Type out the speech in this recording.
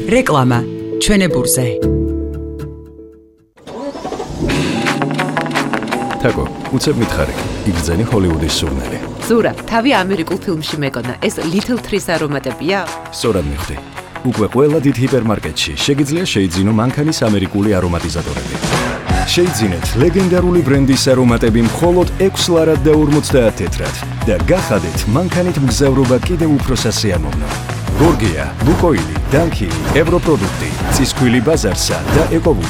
რეკლამა ჩვენებურზე. თაკო, უცებ მითხარი, იგრძენი ჰოლივუდის სურნელი. ზურა, თავი ამერიკულ ფილმში მეკონა, ეს Little Trees არომატებია? სწორად მიხვდი. უკვე ყველა დიდ ჰიპერმარკეტში შეგიძლია შეიძინო მანქანის ამერიკული არომატიზატორები. შეიძინეთ ლეგენდარული ბრენდის არომატები მხოლოდ 6 ლარად და 50 თეთრად და გახადეთ მანქანით მგზავრობა კიდევ უფრო სასიამოვნო. გორგია, ლუკოილი, დანქილი, ევროპროდუქტი, ცისქვილი ბაზარსა და ეკოვუდი.